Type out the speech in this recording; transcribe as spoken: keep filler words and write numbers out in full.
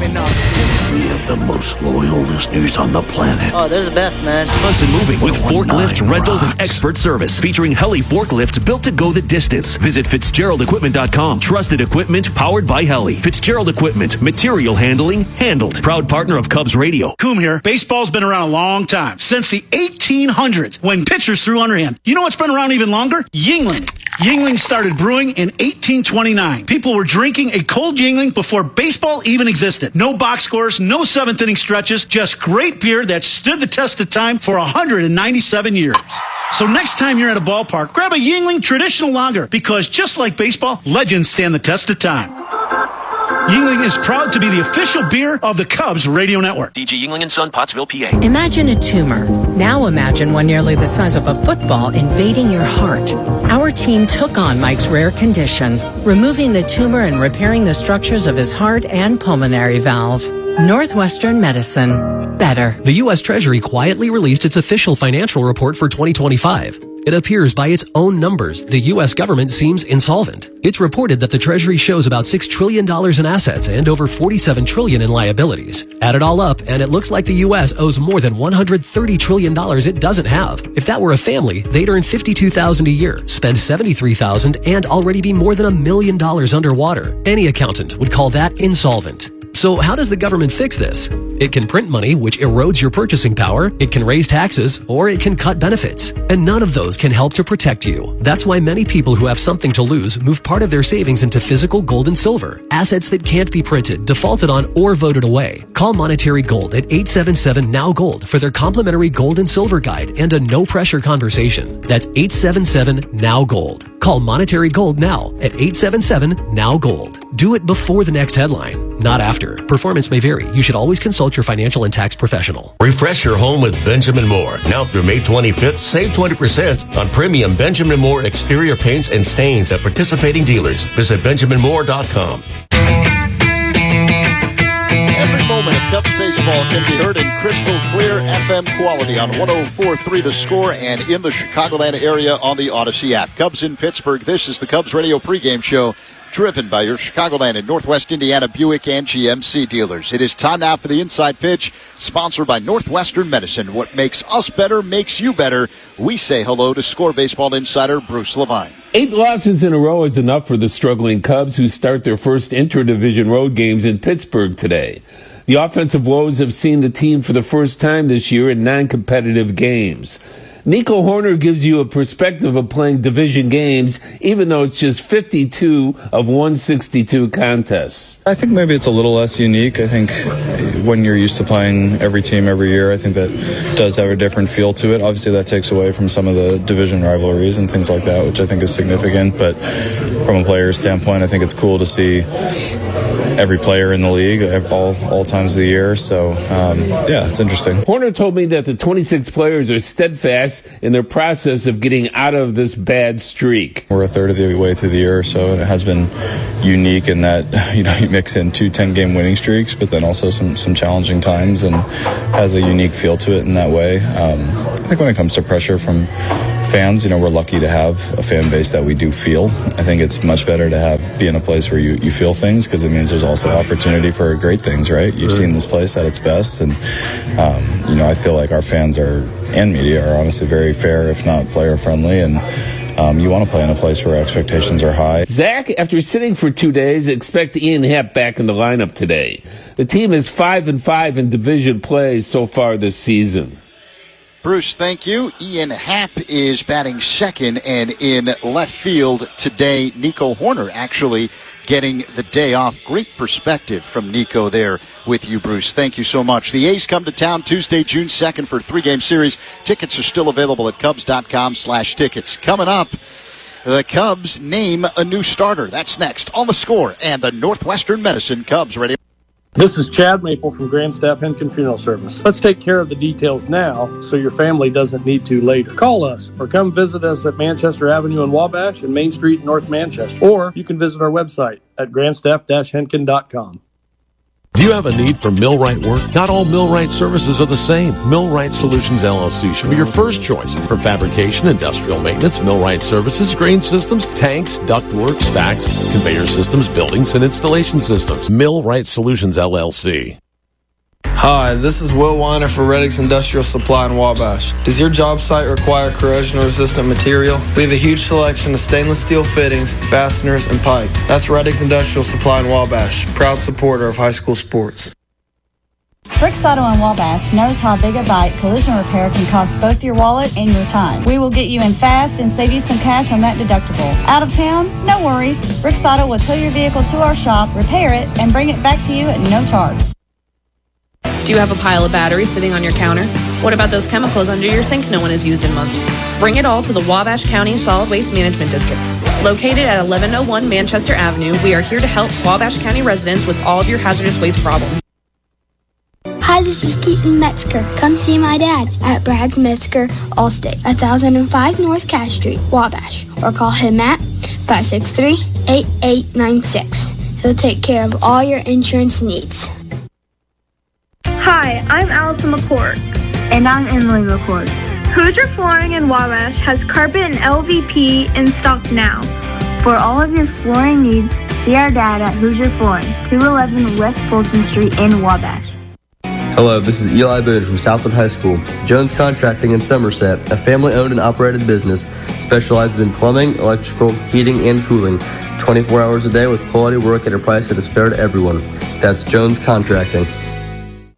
enough. We have the most loyal listeners on the planet. Oh, they're the best, man. Wisconsin Moving with forklift rentals and rocks. expert service featuring heli forklifts built to go the distance. Visit Fitzgerald Equipment dot com. Trusted equipment powered by Heli. Fitzgerald Equipment. Material handling handled. Proud partner of Cubs Radio. Coom here. Baseball's been around a long time, since the eighteen hundreds, when pitchers threw underhand. You know what's been around even longer? Yuengling. Yuengling started brewing in eighteen twenty-nine. People were drinking a cold Yuengling before baseball even existed. No box scores, no seventh inning stretches, just great beer that stood the test of time for one hundred ninety-seven years. So next time you're at a ballpark, grab a Yuengling traditional lager, because just like baseball, legends stand the test of time. Yuengling is proud to be the official beer of the Cubs Radio Network. D G Yuengling and Son, Pottsville, P A. Imagine a tumor. Now imagine one nearly the size of a football invading your heart. Our team took on Mike's rare condition, removing the tumor and repairing the structures of his heart and pulmonary valve. Northwestern Medicine. Better. The U S Treasury quietly released its official financial report for twenty twenty-five. It appears by its own numbers, the U S government seems insolvent. It's reported that the Treasury shows about six trillion dollars in assets and over forty-seven trillion dollars in liabilities. Add it all up, and it looks like the U S owes more than one hundred thirty trillion dollars it doesn't have. If that were a family, they'd earn fifty-two thousand dollars a year, spend seventy-three thousand dollars, and already be more than a million dollars underwater. Any accountant would call that insolvent. So how does the government fix this? It can print money, which erodes your purchasing power, it can raise taxes, or it can cut benefits. And none of those can help to protect you. That's why many people who have something to lose move part of their savings into physical gold and silver, assets that can't be printed, defaulted on, or voted away. Call Monetary Gold at eight seven seven N O W Gold for their complimentary gold and silver guide and a no-pressure conversation. That's eight seven seven N O W Gold. Call Monetary Gold now at eight seven seven N O W Gold. Do it before the next headline, not after. Performance may vary. You should always consult your financial and tax professional. Refresh your home with Benjamin Moore. Now through May twenty-fifth, save twenty percent on premium Benjamin Moore exterior paints and stains at participating dealers. Visit benjamin moore dot com. Every moment of Cubs baseball can be heard in crystal clear F M quality on one oh four point three The Score and in the Chicagoland area on the Odyssey app. Cubs in Pittsburgh. This is the Cubs Radio pregame show, driven by your Chicagoland and Northwest Indiana Buick and G M C dealers. It is time now for the Inside Pitch, sponsored by Northwestern Medicine. What makes us better makes you better. We say hello to Score Baseball insider Bruce Levine. Eight losses in a row is enough for the struggling Cubs, who start their first interdivision road games in Pittsburgh today. The offensive woes have seen the team for the first time this year in non-competitive games. Nico Hoerner gives you a perspective of playing division games, even though it's just fifty-two of one hundred sixty-two contests. I think maybe it's a little less unique. I think when you're used to playing every team every year, I think that does have a different feel to it. Obviously, that takes away from some of the division rivalries and things like that, which I think is significant. But from a player's standpoint, I think it's cool to see every player in the league all, all times of the year. So, um, yeah, it's interesting. Hoerner told me that the twenty-six players are steadfast in their process of getting out of this bad streak. We're a third of the way through the year, so it has been unique in that, you know, you mix in two ten-game winning streaks, but then also some, some challenging times, and has a unique feel to it in that way. Um, I think when it comes to pressure from fans, you know, we're lucky to have a fan base that we do feel. I think it's much better to have be in a place where you, you feel things, because it means there's also opportunity for great things, right? You've seen this place at its best, and um, you know, I feel like our fans are and media are honestly very fair, if not player friendly, and um, you want to play in a place where expectations are high. Zach, after sitting for two days, expect Ian Happ back in the lineup today. The team is five and five in division play so far this season. Bruce, thank you. Ian Happ is batting second, and in left field today, Nico Hoerner actually getting the day off. Great perspective from Nico there with you, Bruce. Thank you so much. The A's come to town Tuesday, June second for a three-game series. Tickets are still available at Cubs.com slash tickets. Coming up, the Cubs name a new starter. That's next on The Score and the Northwestern Medicine Cubs Radio. This is Chad Maple from Grandstaff Henkin Funeral Service. Let's take care of the details now so your family doesn't need to later. Call us or come visit us at Manchester Avenue in Wabash and Main Street in North Manchester. Or you can visit our website at grandstaff dash henkin dot com. Do you have a need for millwright work? Not all millwright services are the same. Millwright Solutions L L C should be your first choice for fabrication, industrial maintenance, millwright services, grain systems, tanks, ductwork, stacks, conveyor systems, buildings, and installation systems. Millwright Solutions L L C. Hi, this is Will Weiner for Reddix Industrial Supply in Wabash. Does your job site require corrosion-resistant material? We have a huge selection of stainless steel fittings, fasteners, and pipe. That's Reddix Industrial Supply in Wabash, proud supporter of high school sports. Bricks Auto in Wabash knows how Big a Bite collision repair can cost both your wallet and your time. We will get you in fast and save you some cash on that deductible. Out of town? No worries. Bricks Auto will tow your vehicle to our shop, repair it, and bring it back to you at no charge. Do you have a pile of batteries sitting on your counter? What about those chemicals under your sink no one has used in months? Bring it all to the Wabash County Solid Waste Management District. Located at eleven oh one Manchester Avenue, we are here to help Wabash County residents with all of your hazardous waste problems. Hi, this is Keaton Metzger. Come see my dad at Brad's Metzger Allstate, one thousand five North Cass Street, Wabash, or call him at five six three, eight eight nine six. He'll take care of all your insurance needs. Hi, I'm Allison McCord. And I'm Emily McCord. Hoosier Flooring in Wabash has carpet and L V P in stock now. For all of your flooring needs, see our dad at Hoosier Flooring, two eleven West Fulton Street in Wabash. Hello, this is Eli Boone from Southwood High School. Jones Contracting in Somerset, a family-owned and operated business, specializes in plumbing, electrical, heating, and cooling, twenty-four hours a day with quality work at a price that is fair to everyone. That's Jones Contracting.